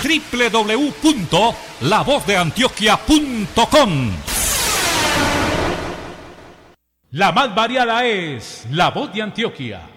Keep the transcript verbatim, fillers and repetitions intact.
doble u doble u doble u punto la voz de antioquia punto com. La más variada es La Voz de Antioquia.